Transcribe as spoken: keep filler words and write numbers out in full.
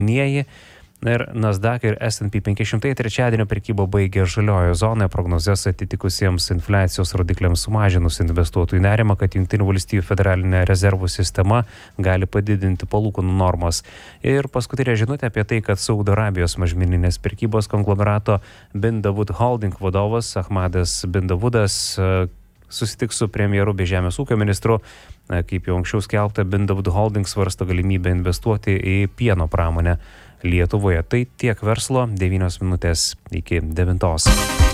Nieji. Ir Nasdaq ir S and P penki šimtai trečiadienio prekybą baigė žaliojoje zonoje, prognozes atitikusiems infliacijos rodikliams sumažinus investuotojų nerimą, kad Jungtinių valstijų federalinė rezervų sistema gali padidinti palūkanų normas. Ir paskutinė žinutė apie tai, kad Saudo Arabijos mažmeninės prekybos konglomerato Bin Davud Holding vadovas Ahmadas Bin Davudas susitiks su premjeru bei žemės ūkio ministru. Kaip jau anksčiau skelbta, Bin Davud Holding svarsto galimybę investuoti į pieno pramonę Lietuvoje. Tai tiek verslo, devynios minutės iki devintos.